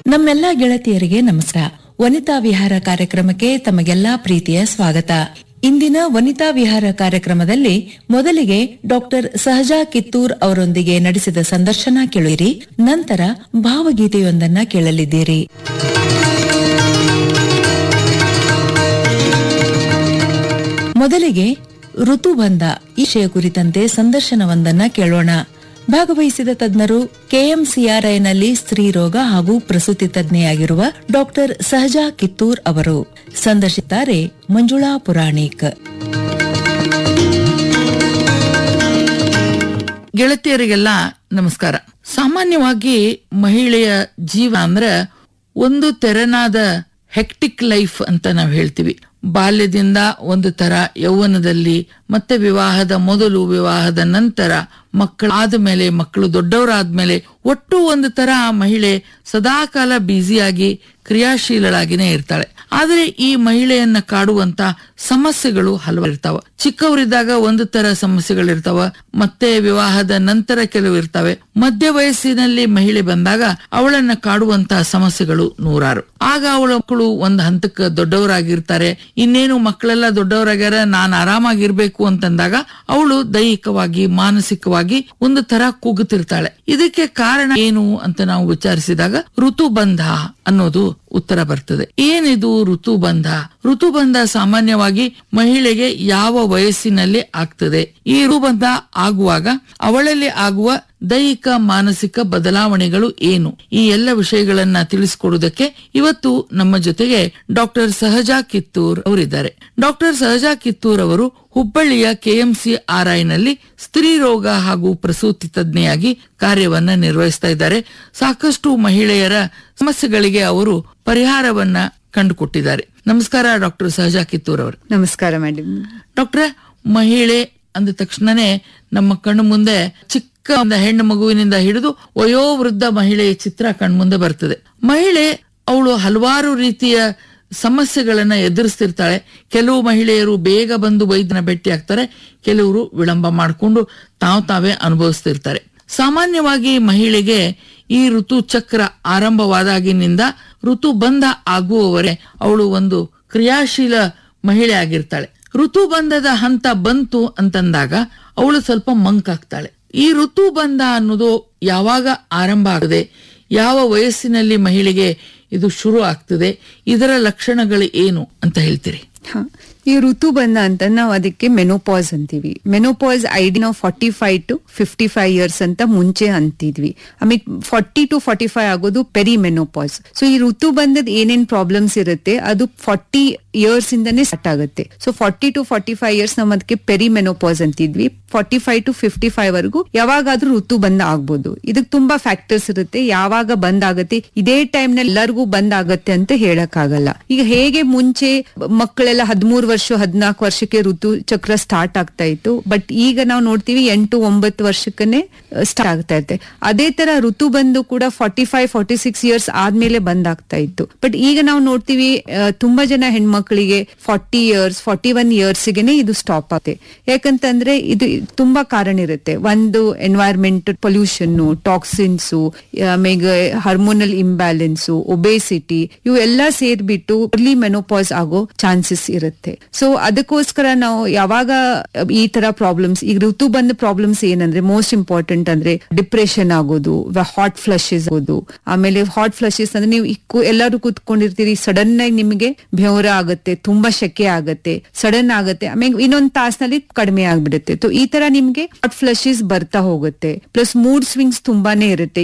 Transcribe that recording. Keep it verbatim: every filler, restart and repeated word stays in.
ನಮ್ಮೆಲ್ಲಾ ಗೆಳತಿಯರಿಗೆ ನಮಸ್ಕಾರ. ವನಿತಾ ವಿಹಾರ ಕಾರ್ಯಕ್ರಮಕ್ಕೆ ತಮಗೆಲ್ಲಾ ಪ್ರೀತಿಯ ಸ್ವಾಗತ. ಇಂದಿನ ವನಿತಾ ವಿಹಾರ ಕಾರ್ಯಕ್ರಮದಲ್ಲಿ ಮೊದಲಿಗೆ ಡಾಕ್ಟರ್ ಸಹಜಾ ಕಿತ್ತೂರ್ ಅವರೊಂದಿಗೆ ನಡೆಸಿದ ಸಂದರ್ಶನ ಕೇಳಿರಿ. ನಂತರ ಭಾವಗೀತೆಯೊಂದನ್ನ ಕೇಳಲಿದ್ದೀರಿ. ಮೊದಲಿಗೆ ಋತುಬಂಧ ಈ ವಿಷಯ ಕುರಿತಂತೆ ಸಂದರ್ಶನವೊಂದನ್ನ ಕೇಳೋಣ. ಭಾಗವಹಿಸಿದ ತಜ್ಞರು ಕೆಎಂಸಿಆರ್ಐನಲ್ಲಿ ಸ್ತ್ರೀರೋಗ ಹಾಗೂ ಪ್ರಸೂತಿ ತಜ್ಞೆಯಾಗಿರುವ ಡಾಕ್ಟರ್ ಸಹಜಾ ಕಿತ್ತೂರ್ ಅವರು. ಸಂದರ್ಶಿಸುತ್ತಾರೆ ಮಂಜುಳಾ ಪುರಾಣಿಕ್. ಗೆಳತಿಯರಿಗೆಲ್ಲ ನಮಸ್ಕಾರ. ಸಾಮಾನ್ಯವಾಗಿ ಮಹಿಳೆಯ ಜೀವ ಅಂದ್ರೆ ಒಂದು ತೆರನಾದ ಹೆಕ್ಟಿಕ್ ಲೈಫ್ ಅಂತ ನಾವು ಹೇಳ್ತೀವಿ. ಬಾಲ್ಯದಿಂದ ಒಂದು ತರ, ಯೌವನದಲ್ಲಿ, ಮತ್ತೆ ವಿವಾಹದ ಮೊದಲು, ವಿವಾಹದ ನಂತರ, ಮಕ್ಕಳಾದ ಮೇಲೆ, ಮಕ್ಕಳು ದೊಡ್ಡವರಾದ್ಮೇಲೆ, ಒಟ್ಟು ಒಂದು ತರ ಮಹಿಳೆ ಸದಾಕಾಲ ಬ್ಯುಸಿಯಾಗಿ ಕ್ರಿಯಾಶೀಲಳಾಗಿನೇ ಇರ್ತಾಳೆ. ಆದ್ರೆ ಈ ಮಹಿಳೆಯನ್ನ ಕಾಡುವಂತ ಸಮಸ್ಯೆಗಳು ಹಲವು ಇರ್ತಾವ. ಚಿಕ್ಕವರಿದ್ದಾಗ ಒಂದು ತರ ಸಮಸ್ಯೆಗಳಿರ್ತಾವ, ಮತ್ತೆ ವಿವಾಹದ ನಂತರ ಕೆಲವು ಇರ್ತವೆ. ಮಧ್ಯ ವಯಸ್ಸಿನಲ್ಲಿ ಮಹಿಳೆ ಬಂದಾಗ ಅವಳನ್ನ ಕಾಡುವಂತ ಸಮಸ್ಯೆಗಳು ನೂರಾರು. ಆಗ ಅವಳ ಮಕ್ಕಳು ಒಂದ್ ಹಂತಕ್ಕೆ ದೊಡ್ಡವರಾಗಿರ್ತಾರೆ. ಇನ್ನೇನು ಮಕ್ಕಳೆಲ್ಲ ದೊಡ್ಡವರಾಗ್ಯಾರ, ನಾನ್ ಆರಾಮಾಗಿರ್ಬೇಕು ಅಂತಂದಾಗ ಅವಳು ದೈಹಿಕವಾಗಿ, ಮಾನಸಿಕವಾಗಿ ಒಂದು ತರ ಕುಗ್ಗುತ್ತಿರ್ತಾಳೆ. ಇದಕ್ಕೆ ಕಾರಣ ಏನು ಅಂತ ನಾವು ವಿಚಾರಿಸಿದಾಗ ಋತುಬಂಧ ಅನ್ನೋದು ಉತ್ತರ ಬರ್ತದೆ. ಏನಿದು ಋತುಬಂಧ? ಋತುಬಂಧ ಸಾಮಾನ್ಯವಾಗಿ ಮಹಿಳೆಗೆ ಯಾವ ವಯಸ್ಸಿನಲ್ಲಿ ಆಗ್ತದೆ? ಈ ಋತುಬಂಧ ಆಗುವಾಗ ಅವಳಲ್ಲಿ ಆಗುವ ದೈಹಿಕ, ಮಾನಸಿಕ ಬದಲಾವಣೆಗಳು ಏನು? ಈ ಎಲ್ಲ ವಿಷಯಗಳನ್ನ ತಿಳಿಸಿಕೊಡುವುದಕ್ಕೆ ಇವತ್ತು ನಮ್ಮ ಜೊತೆಗೆ ಡಾಕ್ಟರ್ ಸಹಜಾ ಕಿತ್ತೂರ್ ಅವರಿದ್ದಾರೆ. ಡಾಕ್ಟರ್ ಸಹಜಾ ಕಿತ್ತೂರ್ ಅವರು ಹುಬ್ಬಳ್ಳಿಯ ಕೆಎಂಸಿಆರ್ಐನಲ್ಲಿ ಸ್ತ್ರೀ ರೋಗ ಹಾಗೂ ಪ್ರಸೂತಿ ತಜ್ಞೆಯಾಗಿ ಕಾರ್ಯವನ್ನ ನಿರ್ವಹಿಸ್ತಾ ಇದ್ದಾರೆ. ಸಾಕಷ್ಟು ಮಹಿಳೆಯರ ಸಮಸ್ಯೆಗಳಿಗೆ ಅವರು ಪರಿಹಾರವನ್ನ ಕಂಡುಕೊಟ್ಟಿದ್ದಾರೆ. ನಮಸ್ಕಾರ ಡಾಕ್ಟರ್ ಸಹಜಾ ಕಿತ್ತೂರ್ ಅವರು. ನಮಸ್ಕಾರ ಮೇಡಮ್. ಡಾಕ್ಟ್ರೆ, ಮಹಿಳೆ ಅಂದ ತಕ್ಷಣನೇ ನಮ್ಮ ಕಣ್ಣು ಮುಂದೆ ಚಿಕ್ಕ ಒಂದು ಹೆಣ್ಣು ಮಗುವಿನಿಂದ ಹಿಡಿದು ವಯೋವೃದ್ಧ ಮಹಿಳೆಯ ಚಿತ್ರ ಕಣ್ಮುಂದೆ ಬರ್ತದೆ. ಮಹಿಳೆ ಅವಳು ಹಲವಾರು ರೀತಿಯ ಸಮಸ್ಯೆಗಳನ್ನ ಎದುರಿಸ್ತಿರ್ತಾಳೆ. ಕೆಲವು ಮಹಿಳೆಯರು ಬೇಗ ಬಂದು ವೈದ್ಯನ ಭೇಟಿ ಆಗ್ತಾರೆ, ಕೆಲವರು ವಿಳಂಬ ಮಾಡಿಕೊಂಡು ತಾವು ತಾವೇ ಅನುಭವಿಸ್ತಿರ್ತಾರೆ. ಸಾಮಾನ್ಯವಾಗಿ ಮಹಿಳೆಗೆ ಈ ಋತು ಚಕ್ರ ಆರಂಭವಾದಾಗಿನಿಂದ ಋತು ಬಂಧ ಆಗುವವರೆ ಅವಳು ಒಂದು ಕ್ರಿಯಾಶೀಲ ಮಹಿಳೆ ಆಗಿರ್ತಾಳೆ. ಋತುಬಂಧದ ಹಂತ ಬಂತು ಅಂತಂದಾಗ ಅವಳು ಸ್ವಲ್ಪ ಮಂಕಾಗ್ತಾಳೆ. ಈ ಋತುಬಂಧ ಅನ್ನೋದು ಯಾವಾಗ ಆರಂಭ ಆಗದೆ, ಯಾವ ವಯಸ್ಸಿನಲ್ಲಿ ಮಹಿಳೆಗೆ ಇದು ಶುರು ಆಗ್ತದೆ, ಇದರ ಲಕ್ಷಣಗಳು ಏನು ಅಂತ ಹೇಳ್ತೀರಿ? ಈ ಋತುಬಂಧ ಅಂತ ನಾವು ಅದಕ್ಕೆ ಮೆನೋಪಾಸ್ ಅಂತೀವಿ. ಮೆನೋಪಾಸ್ ಐಡಿ ನಾವು forty five to fifty five years ಅಂತ ಮುಂಚೆ ಅಂತಿದ್ವಿ. ಆಮೇಲೆ ಫಾರ್ಟಿ ಟು ಫಾರ್ಟಿ ಫೈವ್ ಆಗೋದು ಪೆರಿ ಮೆನೋಪಾಸ್. ಸೊ ಈ ಋತುಬಂಧದ ಏನೇನ್ ಪ್ರಾಬ್ಲಮ್ಸ್ ಇರುತ್ತೆ ಅದು ಫಾರ್ಟಿ ಇಯರ್ಸ್ ಇಂದಾನೆ ಸ್ಟಾರ್ಟ್ ಆಗುತ್ತೆ. So forty to forty five years ನಾವು ಅದಕ್ಕೆ peri menopause ಅಂತಿದ್ವಿ. Forty five to fifty five ವರೆಗೂ ಯಾವಾಗಾದ್ರೂ ಋತುಬಂಧ ಆಗ್ಬೋದು. ಇದಕ್ಕೆ ತುಂಬಾ ಫ್ಯಾಕ್ಟರ್ಸ್ ಇರುತ್ತೆ. ಯಾವಾಗ ಬಂದ್ ಆಗತ್ತೆ, ಇದೇ ಟೈಮ್ ನಲ್ಲಿ ಎಲ್ಲರಿಗೂ ಬಂದ್ ಆಗತ್ತೆ ಅಂತ ಹೇಳಕ್ ಆಗಲ್ಲ. ಈಗ ಹೇಗೆ ಮುಂಚೆ ಮಕ್ಕಳೆಲ್ಲ ಹದಿಮೂರು ವರ್ಷ ಹದಿನಾಲ್ಕು ವರ್ಷಕ್ಕೆ ಋತು ಚಕ್ರ ಸ್ಟಾರ್ಟ್ ಆಗ್ತಾ ಇತ್ತು, ಬಟ್ ಈಗ ನಾವು ನೋಡ್ತೀವಿ ಎಂಟು ಒಂಬತ್ತು ವರ್ಷಕ್ಕನೆ ಸ್ಟಾರ್ಟ್ ಆಗ್ತಾ ಇರುತ್ತೆ. ಅದೇ ತರ ಋತು ಬಂದು ಕೂಡ forty five forty six years ಆದ್ಮೇಲೆ ಬಂದ್ ಆಗ್ತಾ ಇತ್ತು. ಬಟ್ ಈಗ ನಾವು ನೋಡ್ತೀವಿ ತುಂಬಾ ಜನ ಹೆಣ್ಮಕ್ಳಿಗೆ forty years forty one years ಗೆನೆ ಇದು ಸ್ಟಾಪ್ ಆಗುತ್ತೆ. ಯಾಕಂತಂದ್ರೆ ಇದು ತುಂಬಾ ಕಾರಣ ಇರುತ್ತೆ. ಒಂದು ಎನ್ವೈರ್ಮೆಂಟ್ ಪೊಲ್ಯೂಷನ್, ಟಾಕ್ಸಿನ್ಸ್, ಆಮೇಲೆ ಹಾರ್ಮೋನಲ್ ಇಂಬ್ಯಾಲೆನ್ಸ್, ಒಬೇಸಿಟಿ, ಇವೆಲ್ಲ ಸೇರ್ಬಿಟ್ಟು ಅರ್ಲಿ ಮೆನೋಪಾಸ್ ಆಗೋ ಚಾನ್ಸಸ್ ಇರುತ್ತೆ. ಸೊ ಅದಕ್ಕೋಸ್ಕರ ನಾವು ಯಾವಾಗ ಈ ತರ ಪ್ರಾಬ್ಲಮ್ಸ್, ಈಗ ಋತು ಬಂದ ಪ್ರಾಬ್ಲಮ್ಸ್ ಏನಂದ್ರೆ ಮೋಸ್ಟ್ ಇಂಪಾರ್ಟೆಂಟ್ ಅಂದ್ರೆ ಡಿಪ್ರೆಷನ್ ಆಗೋದು, ಹಾಟ್ ಫ್ಲಶಸ್ ಆಗೋದು. ಆಮೇಲೆ ಹಾಟ್ ಫ್ಲಶಸ್ ಅಂದ್ರೆ ನೀವು ಎಲ್ಲರೂ ಕೂತ್ಕೊಂಡಿರ್ತೀರಿ, ಸಡನ್ ಆಗಿ ನಿಮಗೆ ಬೆವರ ಆಗುತ್ತೆ, ತುಂಬಾ ಶೆಕೆ ಆಗತ್ತೆ, ಸಡನ್ ಆಗತ್ತೆ, ಆಮೇಲೆ ಇನ್ನೊಂದ್ ತಾಸ್ನಲ್ಲಿ ಕಡಿಮೆ ಆಗ್ಬಿಡುತ್ತೆ. ಸೊ ಈ ತರ ನಿಮ್ಗೆ ಹಾಟ್ ಫ್ಲಶಸ್ ಬರ್ತಾ ಹೋಗುತ್ತೆ. ಪ್ಲಸ್ ಮೂಡ್ ಸ್ವಿಂಗ್ಸ್ ತುಂಬಾನೇ ಇರುತ್ತೆ.